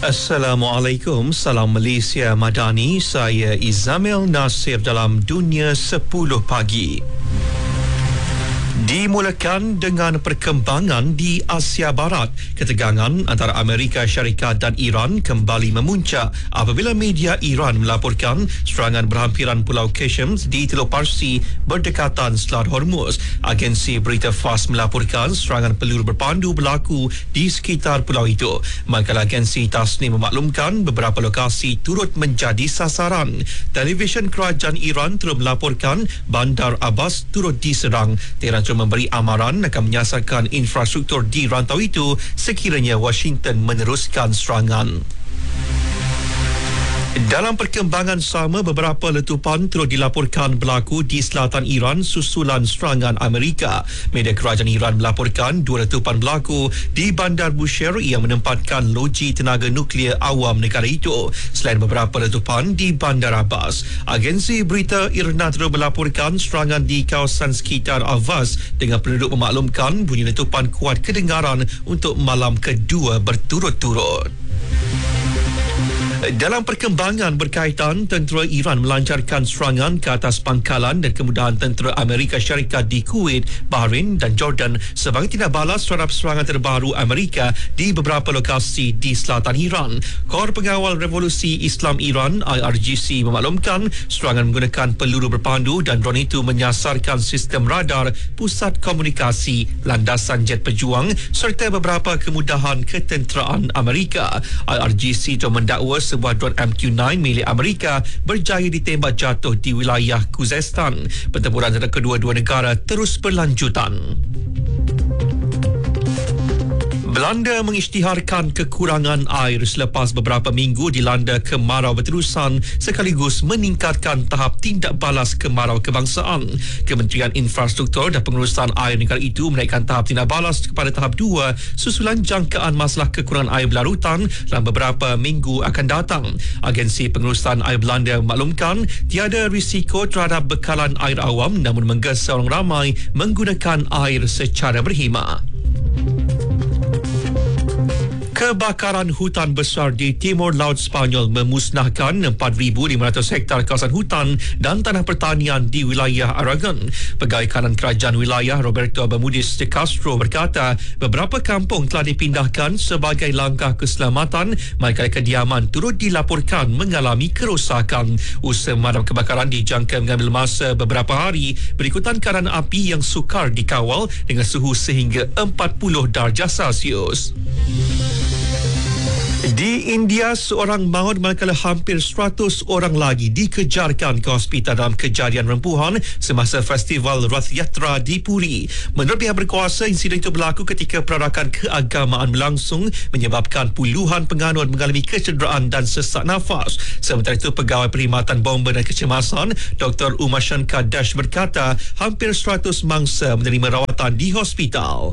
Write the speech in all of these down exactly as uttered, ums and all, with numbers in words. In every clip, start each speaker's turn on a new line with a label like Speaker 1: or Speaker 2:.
Speaker 1: Assalamualaikum, salam Malaysia Madani. Saya Izamil Nasir dalam Dunia sepuluh Pagi. Dimulakan dengan perkembangan di Asia Barat. Ketegangan antara Amerika Syarikat dan Iran kembali memuncak apabila media Iran melaporkan serangan berhampiran Pulau Qasem di Teluk Parsi berdekatan Selat Hormuz. Agensi berita Fars melaporkan serangan peluru berpandu berlaku di sekitar pulau itu. Manakala agensi Tasnim memaklumkan beberapa lokasi turut menjadi sasaran. Televisyen kerajaan Iran terus melaporkan Bandar Abbas turut diserang. Tehran memberi amaran akan menyasarkan infrastruktur di rantau itu sekiranya Washington meneruskan serangan. Dalam perkembangan sama, beberapa letupan terus dilaporkan berlaku di selatan Iran susulan serangan Amerika. Media kerajaan Iran melaporkan dua letupan berlaku di Bandar Bushehr yang menempatkan loji tenaga nuklear awam negara itu, selain beberapa letupan di Bandar Abbas. Agensi berita IRNA terus melaporkan serangan di kawasan sekitar Avaz dengan penduduk memaklumkan bunyi letupan kuat kedengaran untuk malam kedua berturut-turut. Dalam perkembangan berkaitan, tentera Iran melancarkan serangan ke atas pangkalan dan kemudahan tentera Amerika Syarikat di Kuwait, Bahrain dan Jordan sebagai tindak balas terhadap serangan terbaru Amerika di beberapa lokasi di selatan Iran. Kor Pengawal Revolusi Islam Iran I R G C memaklumkan serangan menggunakan peluru berpandu dan drone itu menyasarkan sistem radar, pusat komunikasi, landasan jet pejuang serta beberapa kemudahan ketenteraan Amerika. I R G C itu mendakwa sebuah drone M Q sembilan milik Amerika berjaya ditembak jatuh di wilayah Khuzestan. Pertempuran antara kedua-dua negara terus berlanjutan. Belanda mengisytiharkan kekurangan air selepas beberapa minggu dilanda kemarau berterusan sekaligus meningkatkan tahap tindak balas kemarau kebangsaan. Kementerian Infrastruktur dan Pengurusan Air negara itu menaikkan tahap tindak balas kepada tahap dua susulan jangkaan masalah kekurangan air berlarutan dalam beberapa minggu akan datang. Agensi Pengurusan Air Belanda memaklumkan tiada risiko terhadap bekalan air awam namun menggesa orang ramai menggunakan air secara berkhidmat. Kebakaran hutan besar di timur laut Sepanyol memusnahkan empat ribu lima ratus hektar kawasan hutan dan tanah pertanian di wilayah Aragon. Pegawai Kanan Kerajaan Wilayah Roberto Bermudez de Castro berkata beberapa kampung telah dipindahkan sebagai langkah keselamatan manakala kediaman turut dilaporkan mengalami kerosakan. Usaha memadam kebakaran dijangka mengambil masa beberapa hari berikutan keadaan api yang sukar dikawal dengan suhu sehingga empat puluh darjah Celsius. Di India, seorang maut manakala hampir seratus orang lagi dikejarkan ke hospital dalam kejadian rempuhan semasa festival Rath Yatra di Puri. Menurut pihak berkuasa, insiden itu berlaku ketika perarakan keagamaan berlangsung menyebabkan puluhan penganut mengalami kecederaan dan sesak nafas. Sementara itu, Pegawai Perkhidmatan Bomba dan Kecemasan Doktor Umar Shankar Dash berkata hampir seratus mangsa menerima rawatan di hospital.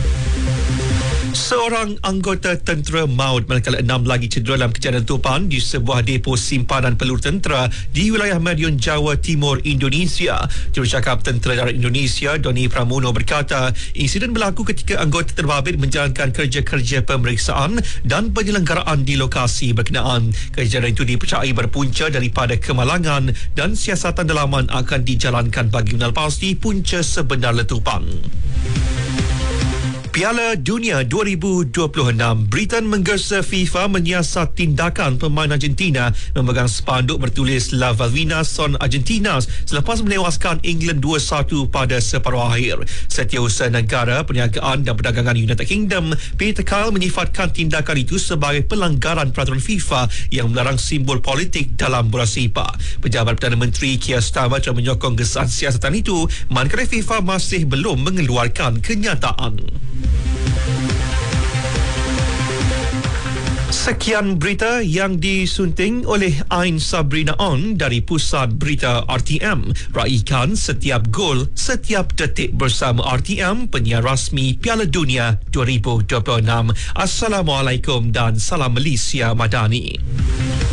Speaker 1: Seorang anggota tentera maut manakala enam lagi cedera dalam kejadian tupan di sebuah depo simpanan peluru tentera di wilayah Madiun, Jawa Timur, Indonesia. Jurucakap Tentera Darat Indonesia, Doni Pramono berkata, insiden berlaku ketika anggota terbabit menjalankan kerja-kerja pemeriksaan dan penyelenggaraan di lokasi berkenaan. Kejadian itu dipercayai berpunca daripada kemalangan dan siasatan dalaman akan dijalankan bagi mengenal pasti punca sebenar letupan. Piala Dunia dua ribu dua puluh enam, Britain menggesa FIFA menyiasat tindakan pemain Argentina memegang spanduk bertulis La Valvina son Argentinas selepas menewaskan England dua satu pada separuh akhir. Setiausaha Negara Perniagaan dan Perdagangan United Kingdom, Peter Kyle menyifatkan tindakan itu sebagai pelanggaran peraturan FIFA yang melarang simbol politik dalam bola sepak. Pejabat Perdana Menteri Keir Starmer telah menyokong gesaan siasatan itu manakala FIFA masih belum mengeluarkan kenyataan. Sekian berita yang disunting oleh Ain Sabrina On dari Pusat Berita R T M. Raikan setiap gol, setiap detik bersama R T M, penyiar rasmi Piala Dunia dua ribu dua puluh enam. Assalamualaikum dan salam Malaysia Madani.